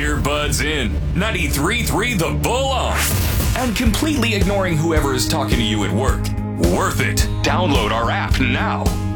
Earbuds in, 93.3 The Bull on, and completely ignoring whoever is talking to you at work. Worth it. Download our app now.